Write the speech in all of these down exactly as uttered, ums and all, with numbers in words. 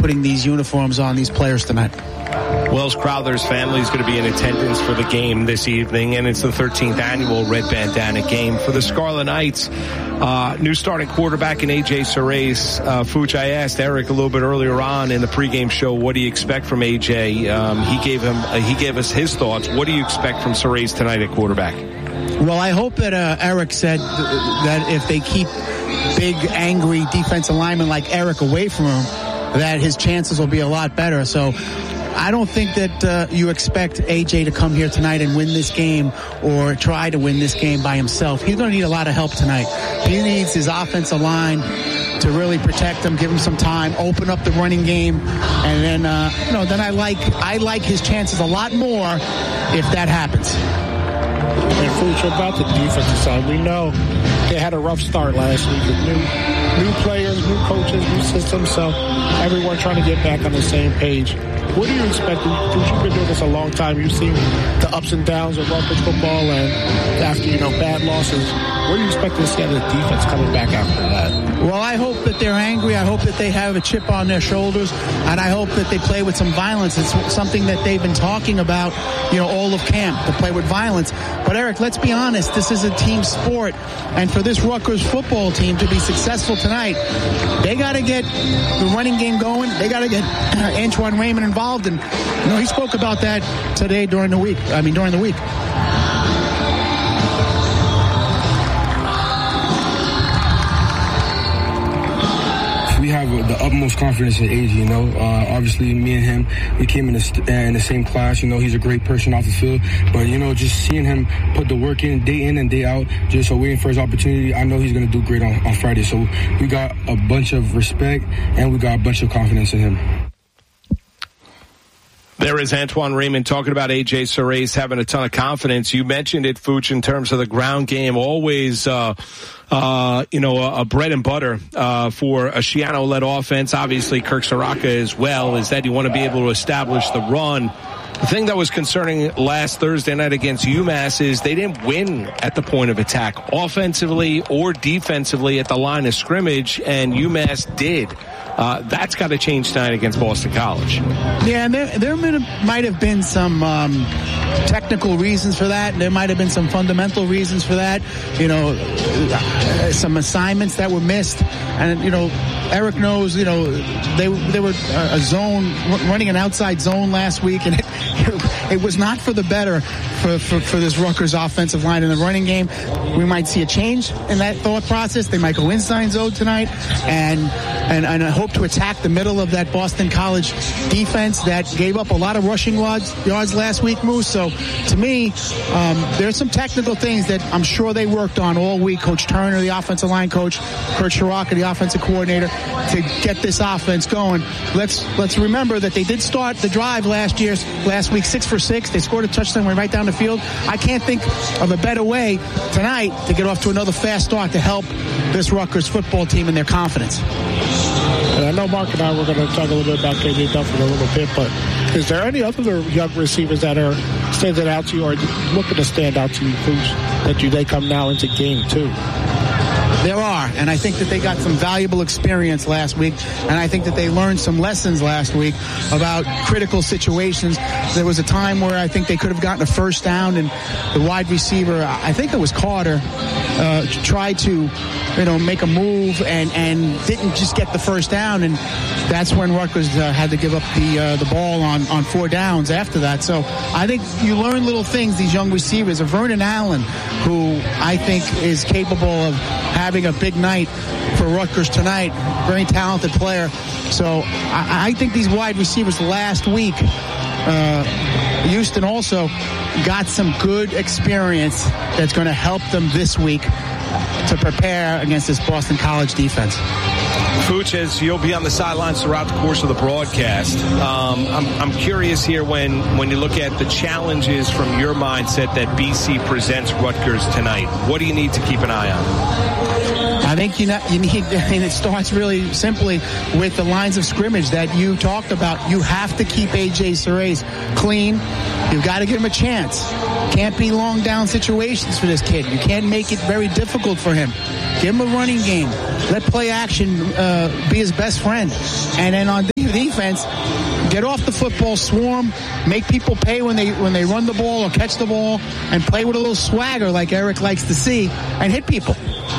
putting these uniforms on these players tonight. Wells Crowther's family is going to be in attendance for the game this evening, and it's the thirteenth annual Red Bandana game for the Scarlet Knights. Uh, new starting quarterback in A J Sorace. Uh, Fooch, I asked Eric a little bit earlier on in the pregame show, what do you expect from A J? Um, he gave him, uh, he gave us his thoughts. What do you expect from Sorace tonight at quarterback? Well, I hope that uh, Eric said th- that if they keep big, angry defensive linemen like Eric away from him, that his chances will be a lot better. So I don't think that uh, you expect A J to come here tonight and win this game or try to win this game by himself. He's going to need a lot of help tonight. He needs his offensive line to really protect him, give him some time, open up the running game, and then uh, you know, then I like I like his chances a lot more if that happens. And Fooch, about the defensive side, we know they had a rough start last week with new, new players, new coaches, new systems, so everyone trying to get back on the same page. What do you expect? Fooch, you've been doing this a long time. You've seen the ups and downs of Rutgers football, and after, you know, bad losses, what do you expect to see out of the defense coming back after that? Well, I hope that they're angry. I hope that they have a chip on their shoulders, and I hope that they play with some violence. It's something that they've been talking about, you know, all of camp, to play with violence. But, Eric, let's be honest. This is a team sport, and for this Rutgers football team to be successful tonight, they got to get the running game going. They got to get Antoine Raymond involved, and, you know, he spoke about that today during the week. I mean, during the week. We have the utmost confidence in A J, you know. Uh, obviously, me and him, we came in the, in the same class. You know, he's a great person off the field. But, you know, just seeing him put the work in day in and day out, just so waiting for his opportunity, I know he's going to do great on, on Friday. So we got a bunch of respect, and we got a bunch of confidence in him. There is Antoine Raymond talking about A J Sorace having a ton of confidence. You mentioned it, Fooch, in terms of the ground game. Always, uh, uh, you know, a, a bread and butter uh, for a Schiano-led offense. Obviously, Kirk Soraka as well, is that you want to be able to establish the run. The thing that was concerning last Thursday night against UMass is they didn't win at the point of attack, offensively or defensively at the line of scrimmage, and UMass did. Uh, that's got to change tonight against Boston College. Yeah, and there, there might have been some um, technical reasons for that. There might have been some fundamental reasons for that. You know, uh, some assignments that were missed. And, you know, Eric knows, you know, they they were a zone, running an outside zone last week, and it, it was not for the better for, for, for this Rutgers offensive line in the running game. We might see a change in that thought process. They might go inside zone tonight, and and, and I hope to attack the middle of that Boston College defense that gave up a lot of rushing yards, yards last week, Moose. So, to me, um, there's some technical things that I'm sure they worked on all week. Coach Turner, the offensive line coach, Kirk Soraka, the offensive coordinator, to get this offense going. Let's let's remember that they did start the drive last year, last week, six for six. They scored a touchdown, went right down the field. I can't think of a better way tonight to get off to another fast start to help this Rutgers football team in their confidence. And I know Mark and I were going to talk a little bit about K J Duffin a little bit, but is there any other young receivers that are standing out to you or looking to stand out to you, Fooch, that you they come now into game two? There are, and I think that they got some valuable experience last week, and I think that they learned some lessons last week about critical situations. There was a time where I think they could have gotten a first down, and the wide receiver, I think it was Carter, uh, tried to, you know, make a move and, and didn't just get the first down, and that's when Rutgers uh, had to give up the uh, the ball on, on four downs after that. So I think you learn little things, these young receivers. Vernon Allen, who I think is capable of having a big night for Rutgers tonight, very talented player. So I, I think these wide receivers last week, uh, Houston also got some good experience that's going to help them this week to prepare against this Boston College defense. Fooch, as you'll be on the sidelines throughout the course of the broadcast, um, I'm, I'm curious here when, when you look at the challenges from your mindset that B C presents Rutgers tonight. What do you need to keep an eye on? I think you, know, you need, and it starts really simply with the lines of scrimmage that you talked about. You have to keep A J Soares clean. You've got to give him a chance. Can't be long down situations for this kid. You can't make it very difficult for him. Give him a running game. Let play action uh, be his best friend. And then on defense, get off the football, swarm, make people pay when they when they run the ball or catch the ball, and play with a little swagger like Eric likes to see, and hit people.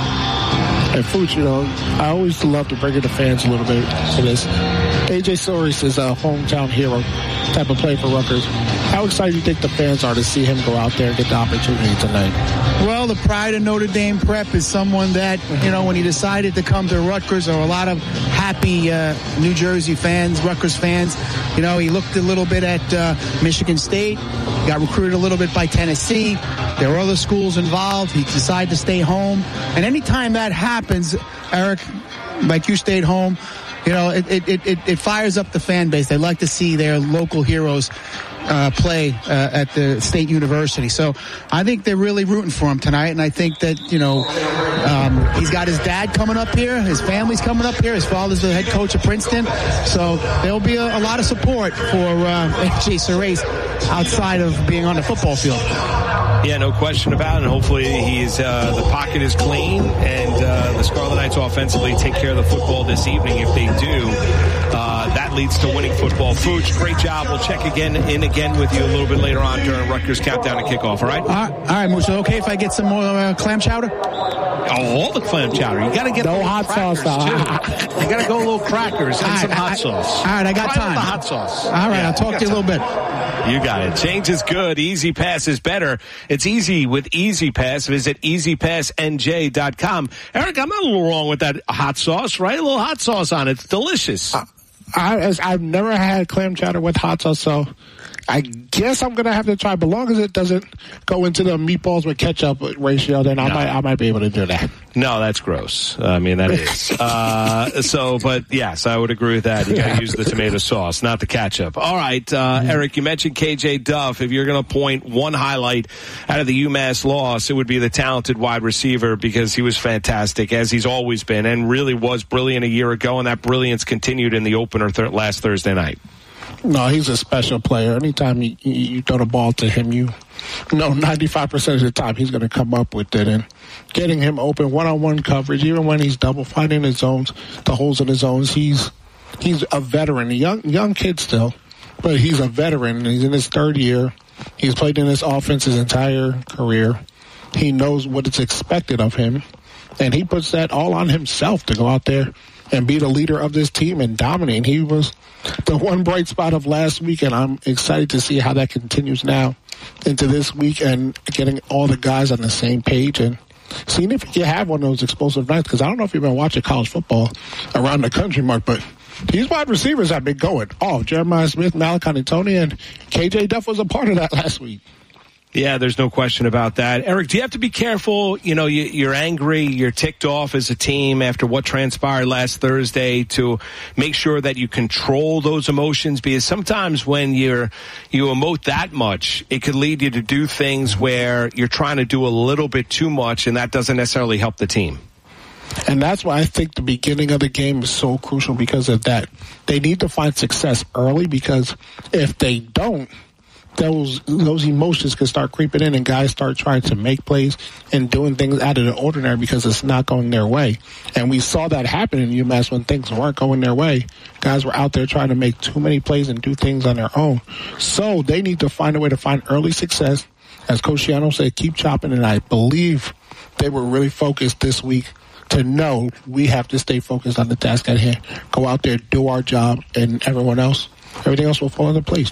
And Fuchs, you know, I always love to bring in the fans a little bit to this. A J Soares is a hometown hero type of play for Rutgers. How excited do you think the fans are to see him go out there and get the opportunity tonight? Well, the pride of Notre Dame Prep is someone that, you know, when he decided to come to Rutgers, there were a lot of happy uh, New Jersey fans, Rutgers fans. You know, he looked a little bit at uh, Michigan State, got recruited a little bit by Tennessee. There were other schools involved. He decided to stay home. And anytime that happens, Eric, like you stayed home, you know, it, it, it, it fires up the fan base. They like to see their local heroes uh, play uh, at the state university. So I think they're really rooting for him tonight. And I think that, you know, um, he's got his dad coming up here. His family's coming up here. His father's the head coach of Princeton. So there'll be a, a lot of support for uh, A J Soares outside of being on the football field. Yeah, no question about it. And hopefully he's uh, the pocket is clean, and uh, the Scarlet Knights offensively take care of the football this evening. If they do, uh, that leads to winning football. Fuchs, great job. We'll check again in again with you a little bit later on during Rutgers Countdown to Kickoff. All right? All right, all right, Moose. Okay if I get some more uh, clam chowder? Oh, all the clam chowder. You got to get no the hot crackers, sauce, too. You got to go a little crackers and All right, some hot I, sauce. All right, I got Try time. The hot sauce. All right, yeah, I'll talk to you a little bit. You got it. Change is good. Easy Pass is better. It's easy with Easy Pass. Visit easy pass n j dot com. Eric, I'm not a little wrong with that hot sauce, right? A little hot sauce on it. It's delicious. Uh, I, I've never had clam chowder with hot sauce, so I guess I'm gonna have to try. But long as it doesn't go into the meatballs with ketchup ratio, then I no. might I might be able to do that. No, that's gross. I mean, that is. uh, so, but yes, I would agree with that. You got to use the tomato sauce, not the ketchup. All right, uh, mm-hmm. Eric, you mentioned K J Duff. If you're going to point one highlight out of the UMass loss, it would be the talented wide receiver, because he was fantastic, as he's always been, and really was brilliant a year ago, and that brilliance continued in the opener th- last Thursday night. No, he's a special player. Anytime you, you throw the ball to him, you know ninety-five percent of the time he's going to come up with it. And getting him open one-on-one coverage, even when he's double finding his zones, the holes in his zones, he's he's a veteran, a young young kid still, but he's a veteran. He's in his third year. He's played in this offense his entire career. He knows what is expected of him, and he puts that all on himself to go out there and be the leader of this team and dominate. He was the one bright spot of last week, and I'm excited to see how that continues now into this week and getting all the guys on the same page and seeing if you can have one of those explosive nights, because I don't know if you've been watching college football around the country, Mark, but these wide receivers have been going off. Jeremiah Smith, Malachi Tony, and K J Duff was a part of that last week. Yeah, there's no question about that. Eric, do you have to be careful? You know, you, you're angry, you're ticked off as a team after what transpired last Thursday, to make sure that you control those emotions, because sometimes when you're you emote that much, it could lead you to do things where you're trying to do a little bit too much, and that doesn't necessarily help the team. And that's why I think the beginning of the game is so crucial, because of that. They need to find success early, because if they don't, those those emotions can start creeping in, and guys start trying to make plays and doing things out of the ordinary because it's not going their way. And we saw that happen in UMass when things weren't going their way. Guys were out there trying to make too many plays and do things on their own. So they need to find a way to find early success. As Coach Shiano said, keep chopping, and I believe they were really focused this week to know we have to stay focused on the task at hand. Go out there, do our job, and everyone else, everything else will fall into place.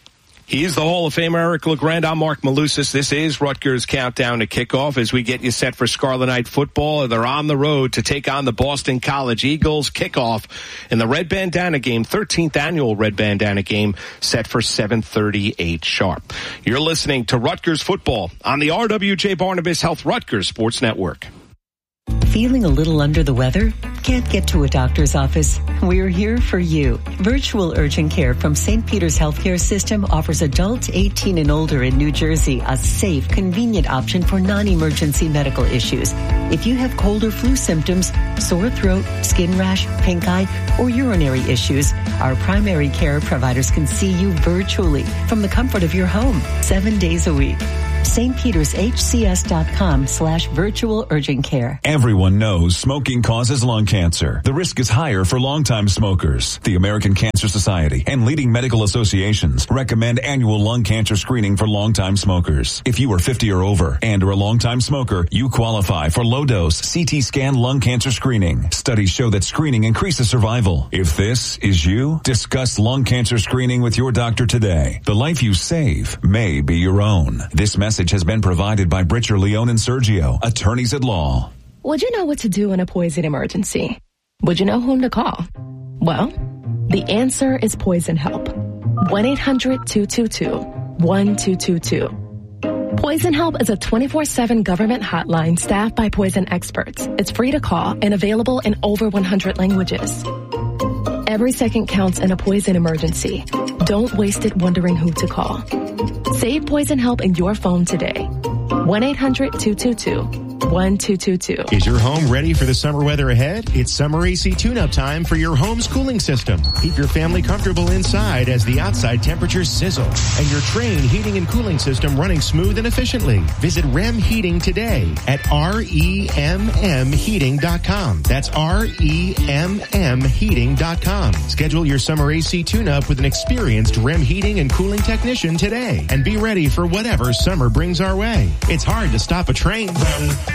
He's the Hall of Famer, Eric LeGrand. I'm Mark Malusis. This is Rutgers Countdown to Kickoff as we get you set for Scarlet Knight football. They're on the road to take on the Boston College Eagles. Kickoff in the Red Bandana game, thirteenth annual Red Bandana game, set for seven thirty-eight sharp. You're listening to Rutgers football on the R W J Barnabas Health Rutgers Sports Network. Feeling a little under the weather? Can't get to a doctor's office? We're here for you. Virtual Urgent Care from Saint Peter's Healthcare System offers adults eighteen and older in New Jersey a safe, convenient option for non-emergency medical issues. If you have cold or flu symptoms, sore throat, skin rash, pink eye, or urinary issues, our primary care providers can see you virtually from the comfort of your home, seven days a week. Saint Peter's H C S dot com slash virtual urgent care. Everyone knows smoking causes lung cancer. The risk is higher for longtime smokers. The American Cancer Society and leading medical associations recommend annual lung cancer screening for longtime smokers. If you are fifty or over and are a longtime smoker, you qualify for low-dose C T scan lung cancer screening. Studies show that screening increases survival. If this is you, discuss lung cancer screening with your doctor today. The life you save may be your own. This message has been provided by Britcher, Leone, and Sergio, attorneys at law. Would you know what to do in a poison emergency? Would you know whom to call? Well, the answer is Poison Help. one eight hundred two two two one two two two. Poison Help is a twenty-four seven government hotline staffed by poison experts. It's free to call and available in over one hundred languages. Every second counts in a poison emergency. Don't waste it wondering who to call. Save Poison Help in your phone today. one eight hundred two two two one two two two. Is your home ready for the summer weather ahead? It's summer A C tune-up time for your home's cooling system. Keep your family comfortable inside as the outside temperatures sizzle and your Trane heating and cooling system running smooth and efficiently. Visit R E M Heating today at R E M M heating dot com. That's R E M M heating dot com. Schedule your summer A C tune-up with an experienced R E M heating and cooling technician today and be ready for whatever summer brings our way. It's hard to stop a train.